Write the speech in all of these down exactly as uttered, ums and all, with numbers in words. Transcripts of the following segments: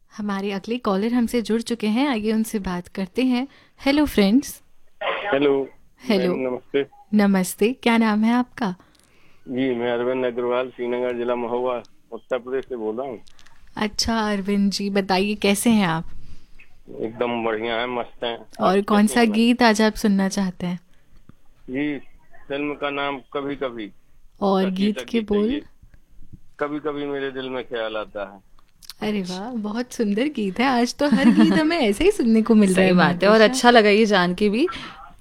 हमारे अगले कॉलर हमसे जुड़ चुके हैं, आइए उनसे बात करते हैं। Hello friends. Hello. Ma'am hello. नमस्ते। नमस्ते, क्या नाम है आपका? जी मैं अरविंद अग्रवाल श्रीनगर जिला महोबा उत्तर प्रदेश से बोल रहा हूँ। अच्छा अरविंद जी, बताइए कैसे हैं आप? एकदम बढ़िया है, मस्त हैं। और आप कौन कैसी सा हैं मैम? गीत आज आप सुनना चाहते हैं? जी, फिल्म का नाम कभी कभी, और उसका गीत शीर्षक के गीत है बोल? ये। कभी कभी मेरे दिल में ख्याल आता है। अरे वाह, बहुत सुंदर गीत है। आज तो हर गीत हमें ऐसे ही सुनने को मिल रहा सही है बात है, और महांतेश। अच्छा लगा ये जान के भी।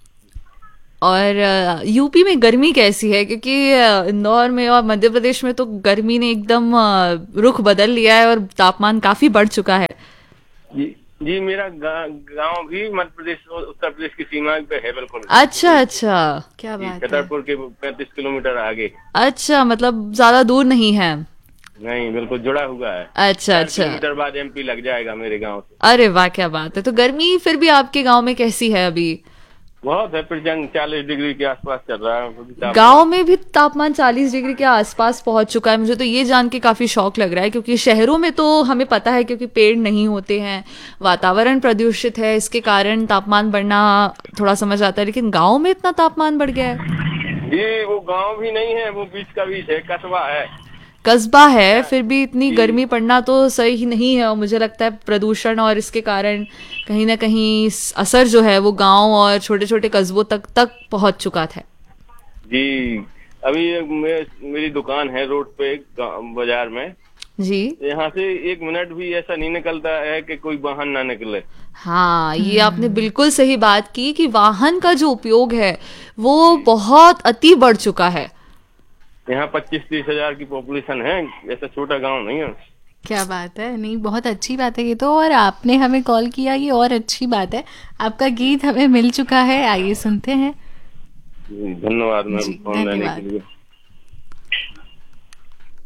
और अ, यूपी में गर्मी कैसी है? क्योंकि अ, इंदौर में और मध्य प्रदेश में तो गर्मी ने एकदम अ, रुख बदल लिया है और तापमान काफी बढ़ चुका है। जी जी, मेरा गा- गांव भी मध्य प्रदेश और उत्तर प्रदेश की सीमा पे है, बिल्कुल। अच्छा अच्छा। क्या जी, बात है। छतरपुर के पैंतीस किलोमीटर आगे। अच्छा, मतलब ज्यादा दूर नहीं है। नहीं, बिल्कुल जुड़ा हुआ है। अच्छा चार अच्छा। किलोमीटर बाद एमपी लग जाएगा मेरे गांव से। अरे वाह, क्या बात है। तो गर्मी फिर भी आपके गांव में कैसी है अभी? बहुत है, प्रचंड चालीस डिग्री के आसपास चल रहा है अभी गांव तापमान। में भी तापमान चालीस डिग्री के आसपास पहुंच चुका है। मुझे तो ये जान के काफी शौक लग रहा है, क्योंकि शहरों में तो हमें पता है, क्योंकि पेड़ नहीं होते हैं, वातावरण प्रदूषित है, इसके कारण तापमान बढ़ना थोड़ा समझ आता है, लेकिन गांव में इतना तापमान बढ़ गया है। जी, वो गांव भी नहीं है, वो बीच का बीच है, कस्बा है। कस्बा है, क्या? फिर भी इतनी जी गर्मी पड़ना तो सही नहीं है, और मुझे लगता है प्रदूषण और इसके कारण कहीं ना कहीं इस असर जो है वो गांव और छोटे छोटे कस्बों तक तक पहुंच चुका था। जी। अभी एक मे, मेरी दुकान है रोड पे, एक गाँव- बाजार में। जी। यहाँ से एक मिनट भी ऐसा नहीं निकलता है कि कोई वाहन ना निकले। हाँ, ये आपने हम्म। बिल्कुल सही बात की कि वाहन का जो उपयोग है वो जी, बहुत अति बढ़ चुका है। यहाँ पच्चीस तीस हजार की पॉपुलेशन है, ऐसा छोटा गांव नहीं है। क्या बात है, नहीं बहुत अच्छी बात है ये तो। और आपने हमें कॉल किया, ये और अच्छी बात है। आपका गीत हमें मिल चुका है, आइए सुनते हैं। जी, धन्यवाद मैम जी फोन लेने के धन्यवाद। लिए।